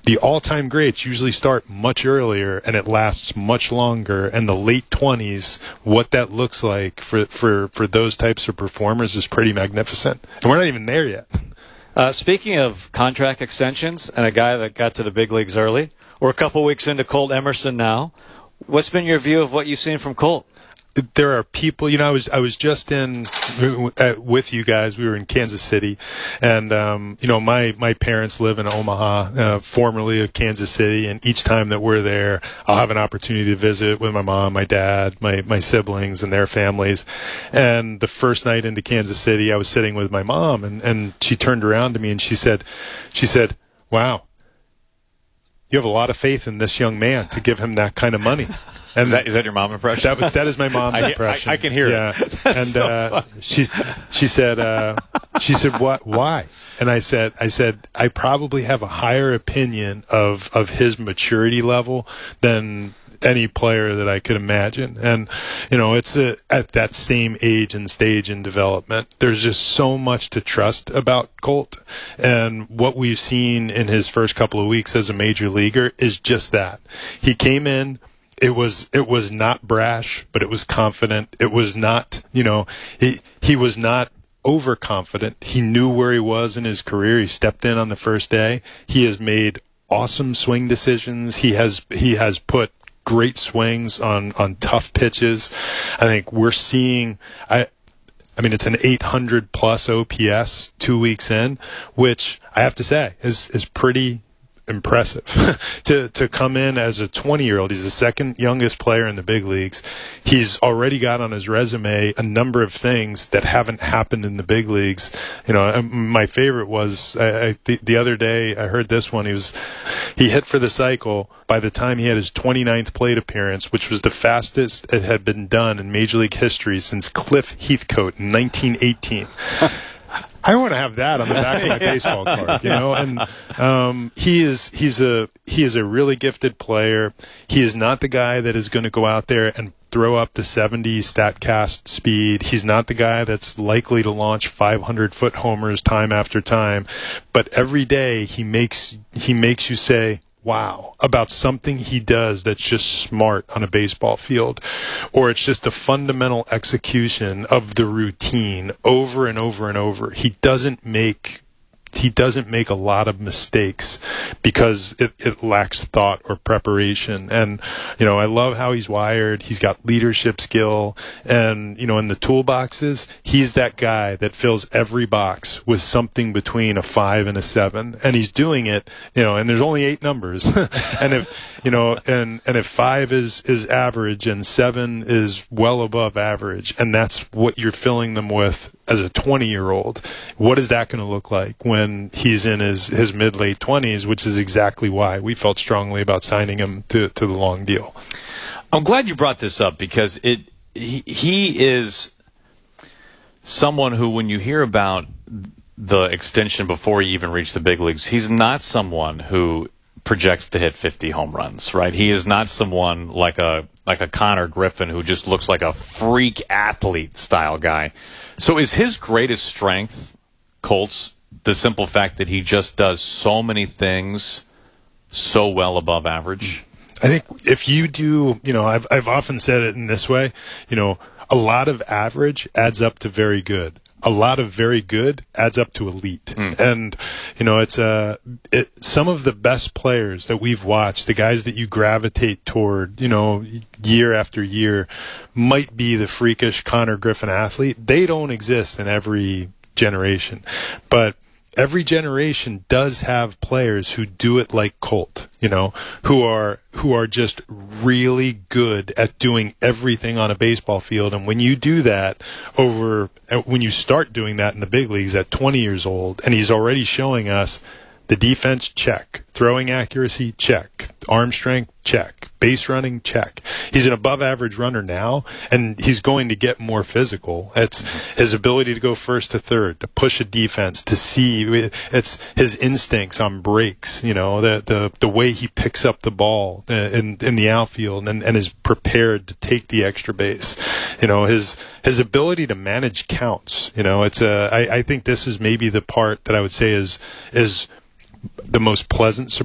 the all-time greats usually start much earlier and it lasts much longer. And the late 20s, what that looks like for those types of performers is pretty magnificent. And we're not even there yet. Speaking of contract extensions and a guy that got to the big leagues early, we're a couple weeks into Colt Emerson now. What's been your view of what you've seen from Colt? There are people, I was just in with you guys. We were in Kansas City, and my parents live in Omaha, formerly of Kansas City, and each time that we're there, I'll have an opportunity to visit with my mom, my dad, my siblings, and their families. And the first night into Kansas City, I was sitting with my mom, and she turned around to me and she said, "Wow, you have a lot of faith in this young man to give him that kind of money." And is that your mom impression? That is my mom's impression. I can hear it. And so she said, "What? Why?" And I said, I probably have a higher opinion of his maturity level than any player that I could imagine. And it's at that same age and stage in development, there's just so much to trust about Colt. And what we've seen in his first couple of weeks as a major leaguer is just that. He came in. It was not brash, but it was confident. It was not, he was not overconfident. He knew where he was in his career. He stepped in on the first day. He has made awesome swing decisions. He has put great swings on tough pitches. I think we're seeing, I mean, it's an 800 plus OPS 2 weeks in, which I have to say is pretty impressive to come in as a 20-year-old. He's the second youngest player in the big leagues. He's already got on his resume a number of things that haven't happened in the big leagues. My favorite was the other day I heard this one. He hit for the cycle by the time he had his 29th plate appearance, which was the fastest it had been done in Major League history since Cliff Heathcote in 1918. I want to have that on the back of my baseball card, And he's a really gifted player. He is not the guy that is going to go out there and throw up the 70 StatCast speed. He's not the guy that's likely to launch 500-foot homers time after time. But every day he makes you say, wow, about something he does that's just smart on a baseball field, or it's just a fundamental execution of the routine over and over and over. He doesn't make a lot of mistakes because it lacks thought or preparation. And, I love how he's wired. He's got leadership skill. And, in the toolboxes, he's that guy that fills every box with something between a 5 and a 7. And he's doing it, and there's only 8 numbers. And if 5 is average and 7 is well above average, and that's what you're filling them with as a 20-year-old, what is that going to look like when he's in his mid-late 20s, which is exactly why we felt strongly about signing him to the long deal. I'm glad you brought this up because he is someone who, when you hear about the extension before he even reached the big leagues, he's not someone who projects to hit 50 home runs, right? He is not someone like a Connor Griffin who just looks like a freak athlete style guy. So is his greatest strength, Colt's, the simple fact that he just does so many things so well above average? I think if you do, I've often said it in this way, a lot of average adds up to very good. A lot of very good adds up to elite. And, it's some of the best players that we've watched, the guys that you gravitate toward, year after year, might be the freakish Connor Griffin athlete. They don't exist in every generation. But every generation does have players who do it like Colt, who are just really good at doing everything on a baseball field. And when you do that when you start doing that in the big leagues at 20 years old, and he's already showing us the defense, check. Throwing accuracy, check. Arm strength, check. Base running, check. He's an above-average runner now, and he's going to get more physical. It's his ability to go first to third, to push a defense, to see. It's his instincts on breaks, the way he picks up the ball in the outfield and is prepared to take the extra base. His ability to manage counts. I think this is maybe the part that I would say is the most pleasant